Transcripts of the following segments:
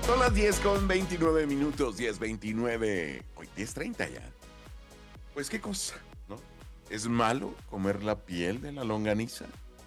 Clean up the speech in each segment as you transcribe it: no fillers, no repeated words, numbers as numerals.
Son las 10:29, 10:29. Hoy 10:30 ya. Pues qué cosa, ¿no? ¿Es malo comer la piel de la longaniza?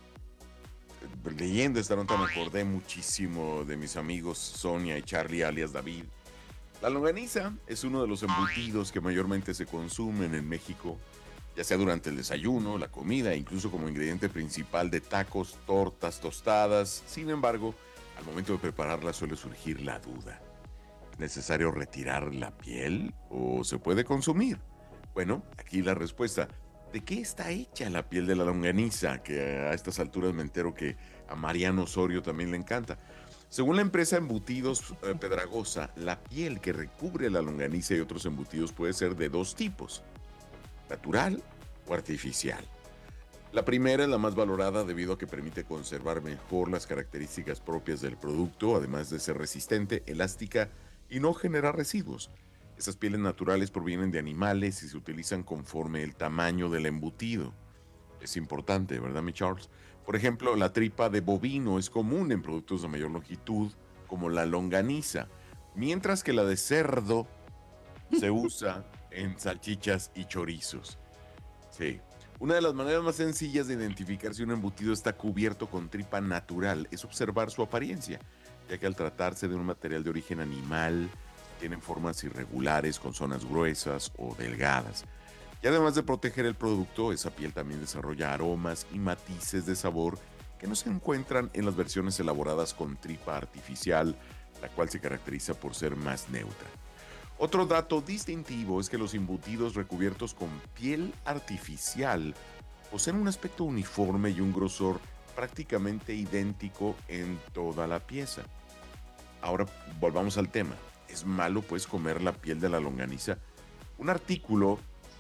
Leyendo esta nota me acordé muchísimo de mis amigos Sonia y Charlie alias David. La longaniza es uno de los embutidos que mayormente se consumen en México, ya sea durante el desayuno, la comida, incluso como ingrediente principal de tacos, tortas, tostadas. Sin embargo, al momento de prepararla suele surgir la duda. ¿Es necesario retirar la piel o se puede consumir? Bueno, aquí la respuesta. ¿De qué está hecha la piel de la longaniza? Que a estas alturas me entero que a Mariano Osorio también le encanta. Según la empresa Embutidos Pedragosa, la piel que recubre la longaniza y otros embutidos puede ser de dos tipos, natural o artificial. La primera es la más valorada debido a que permite conservar mejor las características propias del producto, además de ser resistente, elástica y no generar residuos. Esas pieles naturales provienen de animales y se utilizan conforme el tamaño del embutido. Es importante, ¿verdad, mi Charles? Por ejemplo, la tripa de bovino es común en productos de mayor longitud, como la longaniza, mientras que la de cerdo se usa en salchichas y chorizos. Sí. Una de las maneras más sencillas de identificar si un embutido está cubierto con tripa natural es observar su apariencia, ya que al tratarse de un material de origen animal, tienen formas irregulares con zonas gruesas o delgadas. Y además de proteger el producto, esa piel también desarrolla aromas y matices de sabor que no se encuentran en las versiones elaboradas con tripa artificial, la cual se caracteriza por ser más neutra. Otro dato distintivo es que los embutidos recubiertos con piel artificial poseen un aspecto uniforme y un grosor prácticamente idéntico en toda la pieza. Ahora volvamos al tema. ¿Es malo pues comer la piel de la longaniza? Un artículo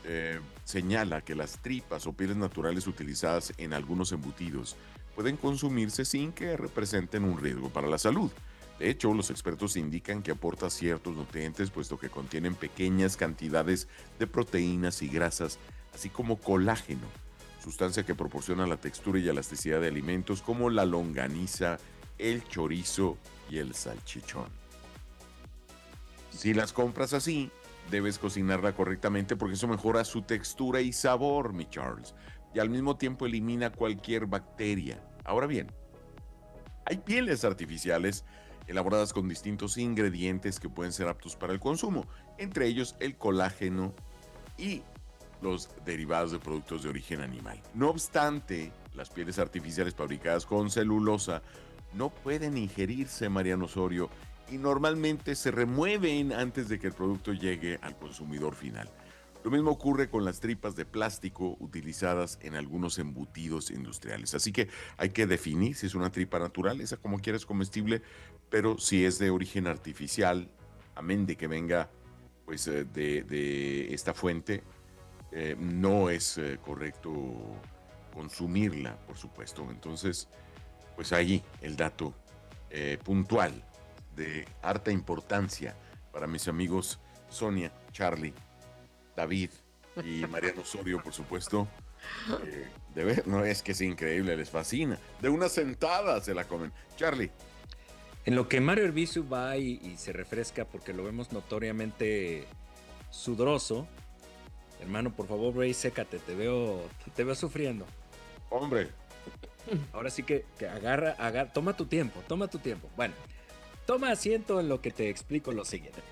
señala que las tripas o pieles naturales utilizadas en algunos embutidos pueden consumirse sin que representen un riesgo para la salud. De hecho, los expertos indican que aporta ciertos nutrientes puesto que contienen pequeñas cantidades de proteínas y grasas, así como colágeno, sustancia que proporciona la textura y elasticidad de alimentos como la longaniza, el chorizo y el salchichón. Si las compras así, debes cocinarla correctamente porque eso mejora su textura y sabor, mi Charles, y al mismo tiempo elimina cualquier bacteria. Ahora bien, hay pieles artificiales elaboradas con distintos ingredientes que pueden ser aptos para el consumo, entre ellos el colágeno y los derivados de productos de origen animal. No obstante, las pieles artificiales fabricadas con celulosa no pueden ingerirse, Mariano Osorio, y normalmente se remueven antes de que el producto llegue al consumidor final. Lo mismo ocurre con las tripas de plástico utilizadas en algunos embutidos industriales. Así que hay que definir si es una tripa natural, esa como quieras comestible, pero si es de origen artificial, amén de que venga pues de esta fuente, no es correcto consumirla, por supuesto. Entonces, pues ahí el dato puntual de harta importancia para mis amigos Sonia, Charlie, David y Mariano Osorio, por supuesto. De ver, no es que es increíble, les fascina. De una sentada se la comen. Charlie. En lo que Mario Herbizu va y se refresca porque lo vemos notoriamente sudoroso, hermano, por favor, ve y sécate, te veo sufriendo. Hombre, Ahora sí que toma tu tiempo, toma tu tiempo. Bueno, toma asiento en lo que te explico lo siguiente.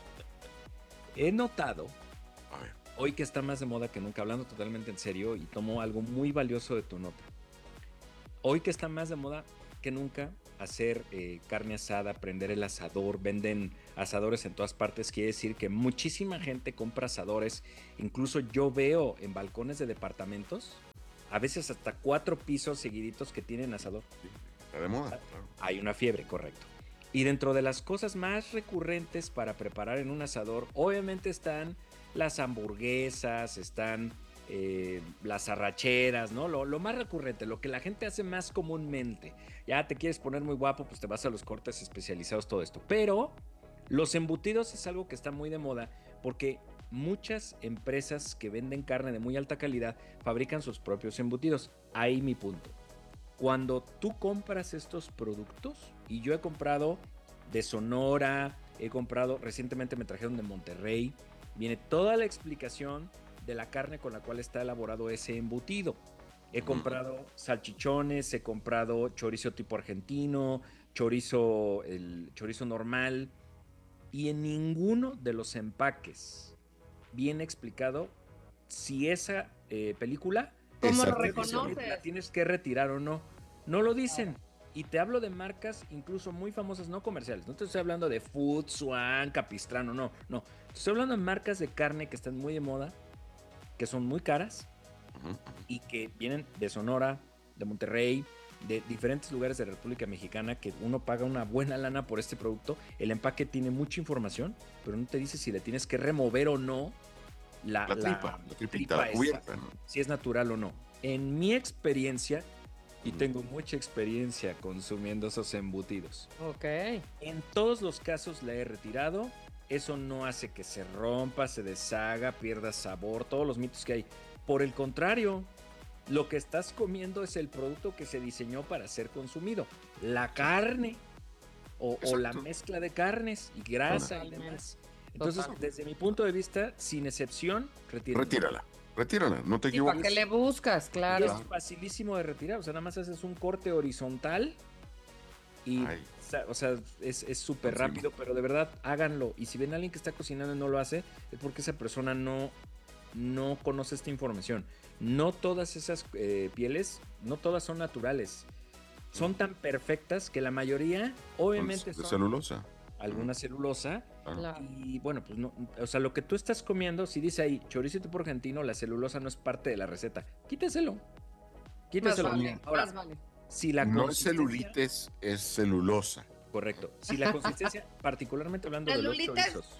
He notado, a ver, hoy que está más de moda que nunca, hablando totalmente en serio, y tomo algo muy valioso de tu nota. Hoy que está más de moda que nunca hacer carne asada, prender el asador, venden asadores en todas partes, quiere decir que muchísima gente compra asadores, incluso yo veo en balcones de departamentos, a veces hasta 4 pisos seguiditos que tienen asador. sí, está de moda, claro. Hay una fiebre, correcto. Y dentro de las cosas más recurrentes para preparar en un asador, obviamente están las hamburguesas, están las arracheras, ¿no? Lo más recurrente, lo que la gente hace más comúnmente. Ya te quieres poner muy guapo, pues te vas a los cortes especializados, todo esto. Pero los embutidos es algo que está muy de moda porque muchas empresas que venden carne de muy alta calidad fabrican sus propios embutidos. Ahí mi punto. Cuando tú compras estos productos, y yo he comprado de Sonora, he comprado, recientemente me trajeron de Monterrey. Viene toda la explicación de la carne con la cual está elaborado ese embutido. He comprado salchichones, he comprado chorizo tipo argentino, el chorizo normal, y en ninguno de los empaques viene explicado si esa película ¿Cómo lo Exactamente. reconoces? la tienes que retirar o no. No lo dicen. Y te hablo de marcas incluso muy famosas, no comerciales. No te estoy hablando de Food, Swan, Capistrano, no. Te estoy hablando de marcas de carne que están muy de moda, que son muy caras Ujú. y que vienen de Sonora, de Monterrey, de diferentes lugares de la República Mexicana, que uno paga una buena lana por este producto. El empaque tiene mucha información, pero no te dice si le tienes que remover o no La tripita, tripa la esa, cubierta, ¿no? si es natural o no. En mi experiencia, y tengo mucha experiencia consumiendo esos embutidos, Ok. en todos los casos la he retirado. Eso no hace que se rompa, se deshaga, pierda sabor, todos los mitos que hay. Por el contrario, lo que estás comiendo es el producto que se diseñó para ser consumido. La carne o la Exacto. mezcla de carnes y grasa y Totalmente. demás. Entonces, Totalmente. desde mi punto de vista, sin excepción, retíralo. Retírala, no te ¿Y para equivoques. qué le buscas? Y Claro. es facilísimo de retirar, o sea, nada más haces un corte horizontal y, Ay. o sea, es súper Encima. rápido, pero de verdad, háganlo. Y si ven a alguien que está cocinando y no lo hace, es porque esa persona no conoce esta información. No todas esas pieles, no todas son naturales. Son tan perfectas que la mayoría, obviamente, De son celulosa. alguna celulosa. Claro. Claro. Y bueno, pues no, o sea, lo que tú estás comiendo, si dice ahí chorizo tipo argentino, la celulosa no es parte de la receta. Quítaselo. Más Quítaselo. vale, Ahora, más vale. si la No es consistencia- celulitis, es celulosa. Correcto. Si la consistencia, particularmente hablando de los Celulitis. chorizos,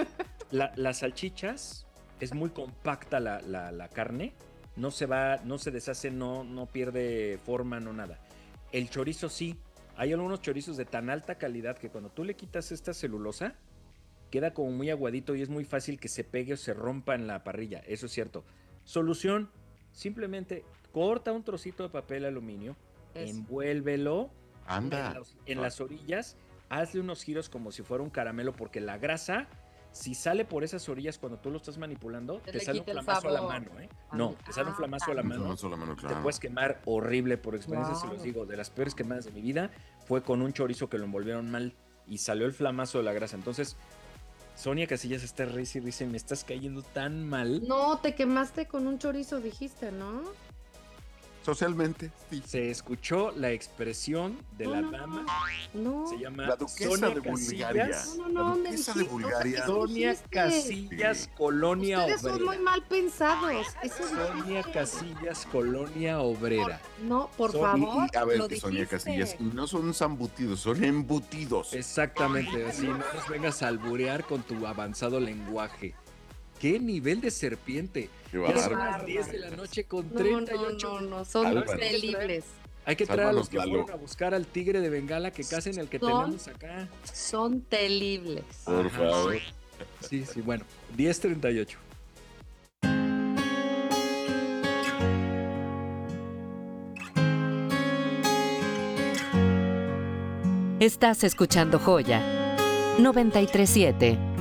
las salchichas, es muy compacta la carne, no se deshace, no pierde forma, no nada. El chorizo sí. Hay algunos chorizos de tan alta calidad que cuando tú le quitas esta celulosa, queda como muy aguadito y es muy fácil que se pegue o se rompa en la parrilla. Eso es cierto. Solución, simplemente corta un trocito de papel aluminio, Eso. envuélvelo Anda. en las orillas, hazle unos giros como si fuera un caramelo, porque la grasa, si sale por esas orillas cuando tú lo estás manipulando, Te te le sale un quita el flamazo a la sabor. mano, ¿eh? No, te sale un flamazo a la mano. No solo mano, Te claro. puedes quemar horrible, por experiencia se los Wow. digo. De las peores quemadas de mi vida fue con un chorizo que lo envolvieron mal y salió el flamazo de la grasa. Entonces, Sonia Casillas está risa y risa y me estás cayendo tan mal. No, te quemaste con un chorizo, dijiste, ¿no? Socialmente, sí. Se escuchó la expresión de la No, no, dama. No. Se llama La duquesa Sonia de Bulgaria. Casillas. No, no, La me duquesa de dijiste, Bulgaria. o sea, Sonia dijiste. Casillas, Sí. Colonia Ustedes son muy Obrera. mal pensados. Eso Sonia dijiste. Casillas, Colonia Obrera. No, por Son- favor. A ver, lo que Sonia dijiste. Casillas. Y no son zambutidos, son embutidos. Exactamente, así no nos vengas a alburear con tu avanzado lenguaje. ¿Qué nivel de serpiente? Qué Ya son bárbaro. las 10 de la noche con No, 38. no, son Álvaro. terribles. Hay que traer a los Sálvanos, que Lalo. fueron a buscar al tigre de Bengala que casen el que Son- tenemos acá. Son terribles. Por Ajá, favor. Sí, bueno. 10:38. Estás escuchando Joya 937.